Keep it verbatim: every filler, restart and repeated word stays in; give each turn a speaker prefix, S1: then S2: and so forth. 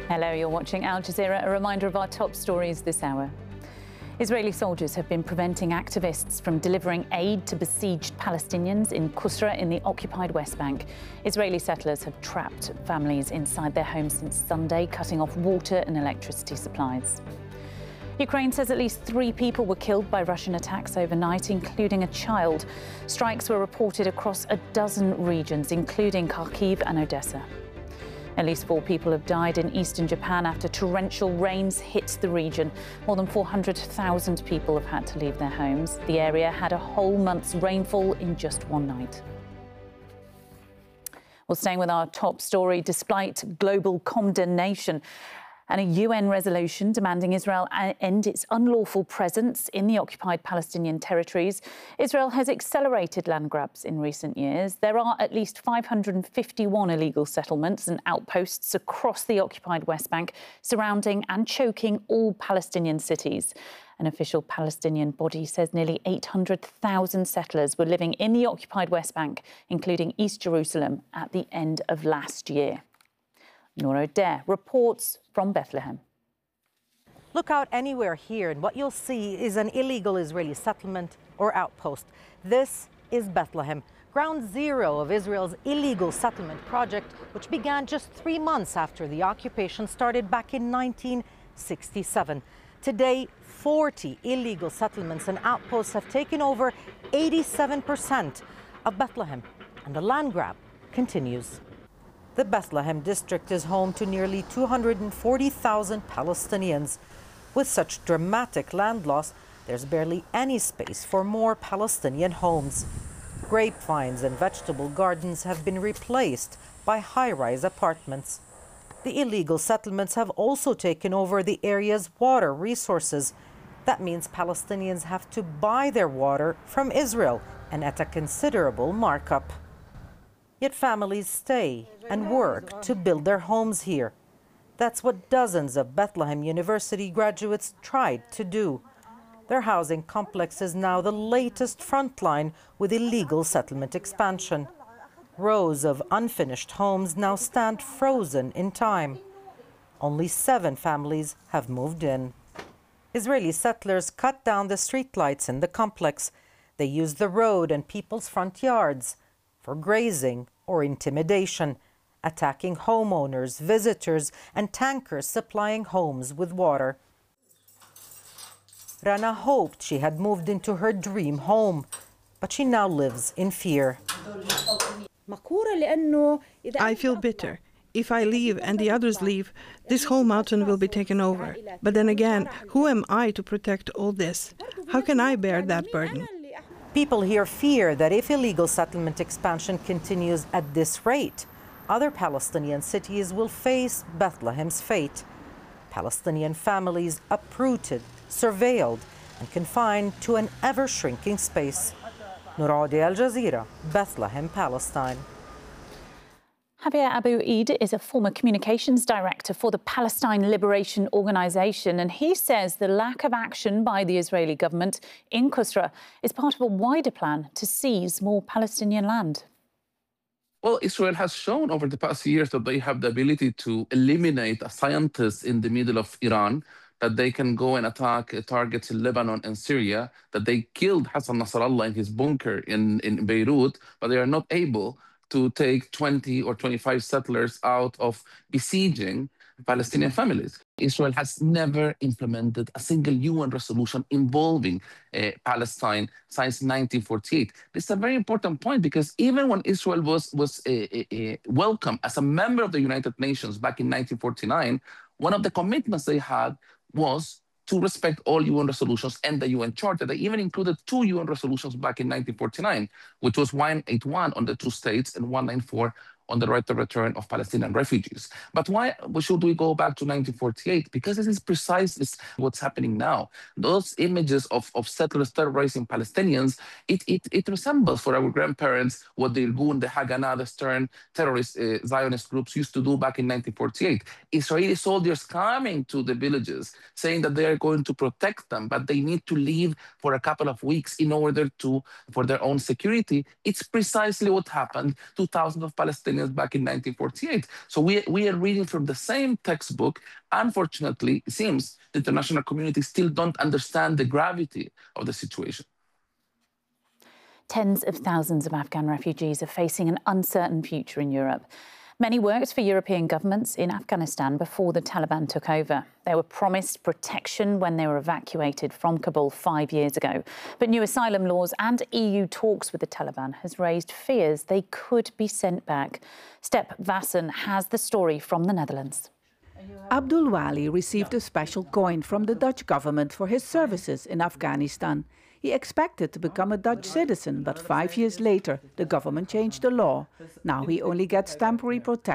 S1: Hello, you're watching Al Jazeera. A reminder of our top stories this hour. Israeli soldiers have been preventing activists from delivering aid to besieged Palestinians in Qusra in the occupied West Bank. Israeli settlers have trapped families inside their homes since Sunday, cutting off water and electricity supplies. Ukraine says at least three people were killed by Russian attacks overnight, including a child. Strikes were reported across a dozen regions, including Kharkiv and Odessa. At least four people have died in eastern Japan after torrential rains hit the region. More than four hundred thousand people have had to leave their homes. The area had a whole month's rainfall in just one night. Well, staying with our top story, despite global condemnation and a U N resolution demanding Israel end its unlawful presence in the occupied Palestinian territories, Israel has accelerated land grabs in recent years. There are at least five hundred fifty-one illegal settlements and outposts across the occupied West Bank, surrounding and choking all Palestinian cities. An official Palestinian body says nearly eight hundred thousand settlers were living in the occupied West Bank, including East Jerusalem, at the end of last year. Noor Odeh reports from Bethlehem.
S2: Look out anywhere here and what you'll see is an illegal Israeli settlement or outpost. This is Bethlehem, ground zero of Israel's illegal settlement project, which began just three months after the occupation started back in nineteen sixty-seven. Today, forty illegal settlements and outposts have taken over eighty-seven percent of Bethlehem, and the land grab continues. The Bethlehem district is home to nearly two hundred forty thousand Palestinians. With such dramatic land loss, there's barely any space for more Palestinian homes. Grapevines and vegetable gardens have been replaced by high-rise apartments. The illegal settlements have also taken over the area's water resources. That means Palestinians have to buy their water from Israel, and at a considerable markup. Yet families stay and work to build their homes here. That's what dozens of Bethlehem University graduates tried to do. Their housing complex is now the latest frontline with illegal settlement expansion. Rows of unfinished homes now stand frozen in time. Only seven families have moved in. Israeli settlers cut down the streetlights in the complex. They use the road and people's front yards for grazing or intimidation, attacking homeowners, visitors, and tankers supplying homes with water. Rana hoped she had moved into her dream home, but she now lives in fear.
S3: I feel bitter. If I leave and the others leave, this whole mountain will be taken over. But then again, who am I to protect all this? How can I bear that burden?
S2: People here fear that if illegal settlement expansion continues at this rate, other Palestinian cities will face Bethlehem's fate. Palestinian families uprooted, surveilled, and confined to an ever-shrinking space. Noor Odeh, Al Jazeera, Bethlehem, Palestine.
S1: Javier Abu Eid is a former communications director for the Palestine Liberation Organization, and he says the lack of action by the Israeli government in Qusra is part of a wider plan to seize more Palestinian land.
S4: Well, Israel has shown over the past years that they have the ability to eliminate a scientist in the middle of Iran, that they can go and attack targets in Lebanon and Syria, that they killed Hassan Nasrallah in his bunker in, in Beirut, but they are not able to take twenty or twenty-five settlers out of besieging Palestinian families. Israel has never implemented a single U N resolution involving uh, Palestine since nineteen forty-eight. This is a very important point because even when Israel was, was uh, uh, welcomed as a member of the United Nations back in nineteen forty-nine, one of the commitments they had was to respect all U N resolutions and the U N Charter. They even included two U N resolutions back in nineteen forty-nine, which was one eighty-one on the two states and one ninety-four on the right to return of Palestinian refugees. But why should we go back to nineteen forty-eight? Because this is precisely what's happening now. Those images of, of settlers terrorizing Palestinians, it, it, it resembles for our grandparents what the Irgun, the Haganah, the Stern terrorist uh, Zionist groups used to do back in nineteen forty-eight. Israeli soldiers coming to the villages saying that they are going to protect them, but they need to leave for a couple of weeks in order to, for their own security. It's precisely what happened to thousands of Palestinians Palestinians back in nineteen forty-eight. So we, we are reading from the same textbook. Unfortunately, it seems the international community still don't understand the gravity of the situation.
S1: Tens of thousands of Afghan refugees are facing an uncertain future in Europe. Many worked for European governments in Afghanistan before the Taliban took over. They were promised protection when they were evacuated from Kabul five years ago. But new asylum laws and E U talks with the Taliban has raised fears they could be sent back. Step Vassen has the story from the Netherlands.
S5: Abdul Wali received a special coin from the Dutch government for his services in Afghanistan. He expected to become a Dutch citizen, but five years later, the government changed the law. Now he only gets temporary protection.